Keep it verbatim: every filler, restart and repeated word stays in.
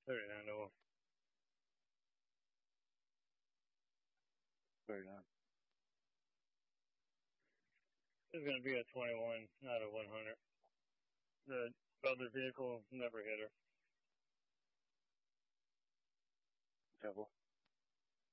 thirty-nine to thirty-nine. It's going to be a twenty-one, not a one hundred. The other vehicle never hit her. Double.